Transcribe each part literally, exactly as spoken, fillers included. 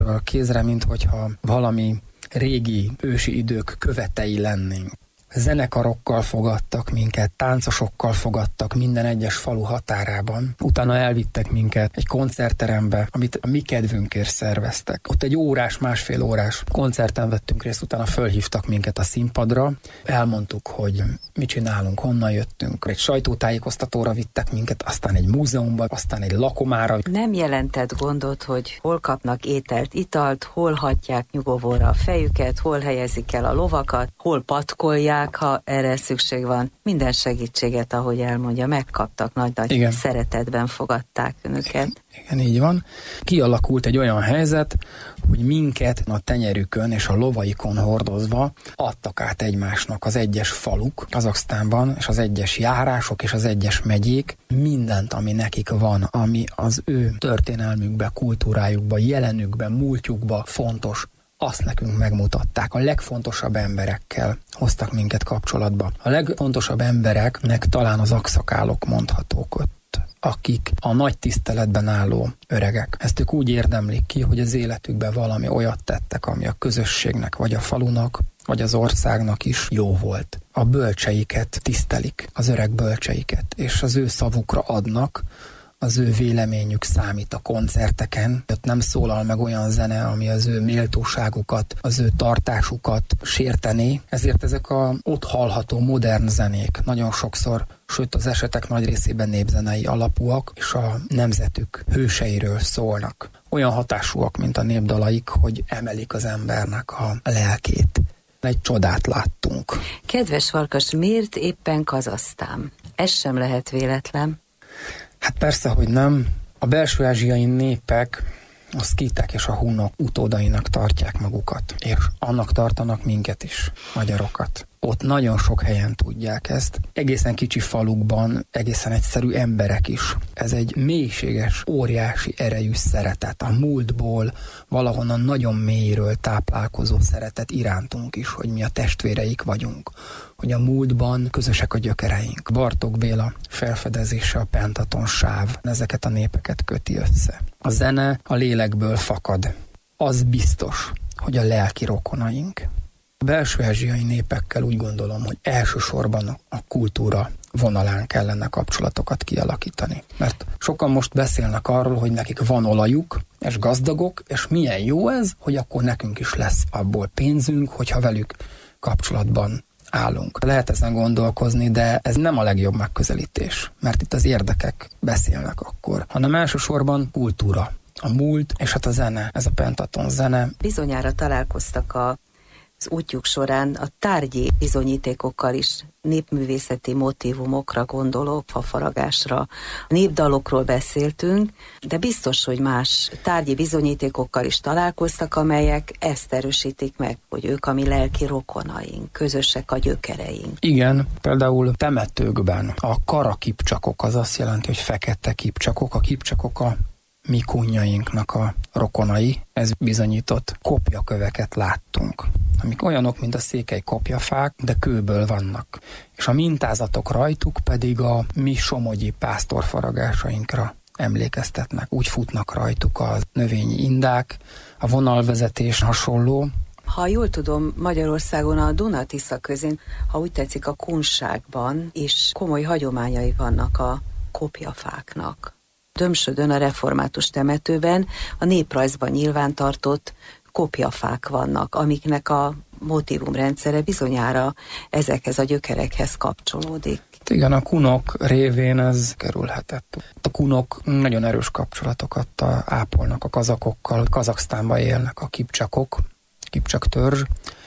kézre, mint hogyha valami régi ősi idők követei lennénk. Zenekarokkal fogadtak minket, táncosokkal fogadtak minden egyes falu határában. Utána elvittek minket egy koncertterembe, amit a mi kedvünkért szerveztek. Ott egy órás, másfél órás koncerten vettünk részt, utána fölhívtak minket a színpadra. Elmondtuk, hogy mit csinálunk, honnan jöttünk. Egy sajtótájékoztatóra vittek minket, aztán egy múzeumba, aztán egy lakomára. Nem jelentett gondot, hogy hol kapnak ételt, italt, hol hagyják nyugovóra a fejüket, hol helyezik el a lovakat, hol patkolják, ha erre szükség van. Minden segítséget, ahogy elmondja, megkaptak, nagy-nagy szeretetben fogadták önöket. Igen, így van. Kialakult egy olyan helyzet, hogy minket a tenyerükön és a lovaikon hordozva adtak át egymásnak az egyes faluk Kazaksztánban, és az egyes járások és az egyes megyék, mindent, ami nekik van, ami az ő történelmükbe, kultúrájukba, jelenükbe, múltjukba fontos, azt nekünk megmutatták. A legfontosabb emberekkel hoztak minket kapcsolatba. A legfontosabb embereknek talán az akszakálok mondhatók ott, akik a nagy tiszteletben álló öregek. Ezt ők úgy érdemlik ki, hogy az életükben valami olyat tettek, ami a közösségnek, vagy a falunak, vagy az országnak is jó volt. A bölcseiket tisztelik, az öreg bölcseiket, és az ő szavukra adnak, az ő véleményük számít a koncerteken. Ott nem szólal meg olyan zene, ami az ő méltóságukat, az ő tartásukat sértené. Ezért ezek a ott hallható modern zenék nagyon sokszor, sőt az esetek nagy részében népzenei alapúak, és a nemzetük hőseiről szólnak. Olyan hatásúak, mint a népdalaik, hogy emelik az embernek a lelkét. Egy csodát láttunk. Kedves Farkas, miért éppen Kazahsztán? Ez sem lehet véletlen. Hát persze, hogy nem. A belső-ázsiai népek a szkítek és a hunok utódainak tartják magukat, és annak tartanak minket is, magyarokat. Ott nagyon sok helyen tudják ezt. Egészen kicsi falukban, egészen egyszerű emberek is. Ez egy mélységes, óriási erejű szeretet. A múltból, valahonnan nagyon mélyről táplálkozó szeretet irántunk is, hogy mi a testvéreik vagyunk. Hogy a múltban közösek a gyökereink. Bartók Béla felfedezése, a pentaton sáv, ezeket a népeket köti össze. A zene a lélekből fakad. Az biztos, hogy a lelki rokonaink. A belső-ázsiai népekkel úgy gondolom, hogy elsősorban a kultúra vonalán kellene kapcsolatokat kialakítani. Mert sokan most beszélnek arról, hogy nekik van olajuk, és gazdagok, és milyen jó ez, hogy akkor nekünk is lesz abból pénzünk, hogyha velük kapcsolatban állunk. Lehet ezen gondolkozni, de ez nem a legjobb megközelítés, mert itt az érdekek beszélnek akkor, hanem elsősorban kultúra, a múlt, és hát a zene, ez a pentaton zene. Bizonyára találkoztak a az útjuk során a tárgyi bizonyítékokkal is, népművészeti motívumokra gondolok, fafaragásra, népdalokról beszéltünk, de biztos, hogy más tárgyi bizonyítékokkal is találkoztak, amelyek ezt erősítik meg, hogy ők a mi lelki rokonaink, közösek a gyökereink. Igen, például temetőkben a karakipcsakok, az azt jelenti, hogy fekete kipcsakok, a kipcsakok a mi kunnyainknak a rokonai, ez bizonyított kopjaköveket láttunk, amik olyanok, mint a székely kopjafák, de kőből vannak. És a mintázatok rajtuk pedig a mi somogyi pásztorfaragásainkra emlékeztetnek. Úgy futnak rajtuk a növényi indák, a vonalvezetés hasonló. Ha jól tudom, Magyarországon a Duna-Tisza közén, ha úgy tetszik, a kunságban is komoly hagyományai vannak a kopjafáknak. Dömsödön a református temetőben a néprajzban nyilvántartott kopjafák vannak, amiknek a motívumrendszere bizonyára ezekhez a gyökerekhez kapcsolódik. Igen, a kunok révén ez kerülhetett. A kunok nagyon erős kapcsolatokat ápolnak a kazakokkal, Kazaksztánban élnek a kipcsakok, kipcsak törzs,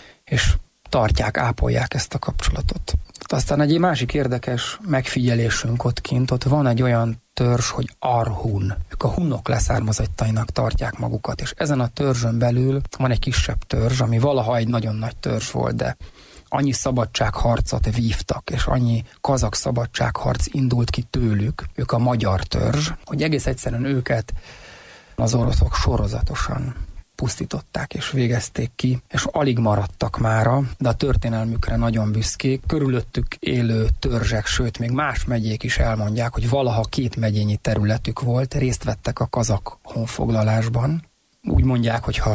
és tartják, ápolják ezt a kapcsolatot. Aztán egy másik érdekes megfigyelésünk ott kint, ott van egy olyan törzs, hogy Arhun. Ők a hunok leszármazottainak tartják magukat, és ezen a törzsön belül van egy kisebb törzs, ami valaha egy nagyon nagy törzs volt, de annyi szabadságharcot vívtak, és annyi kazak szabadságharc indult ki tőlük, ők a magyar törzs, hogy egész egyszerűen őket az oroszok sorozatosan pusztították és végezték ki, és alig maradtak mára, de a történelmükre nagyon büszkék. Körülöttük élő törzsek, sőt, még más megyék is elmondják, hogy valaha két megyényi területük volt, részt vettek a kazak honfoglalásban, úgy mondják, hogy ha